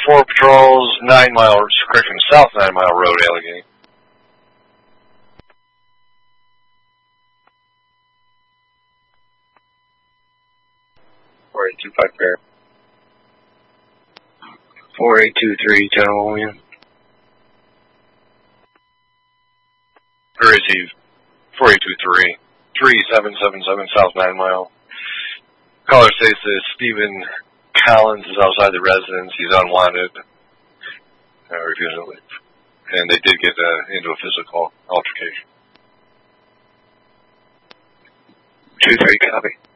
4 patrols, 9 Mile, correction, South 9 Mile Road, Allegheny. Fair. 4823, Channel William. Or is he 4823? 3777 South 9 Mile. Caller states that Stephen Collins is outside the residence. He's unwanted. Refusing to leave. And they did get into a physical altercation. 2-3, copy.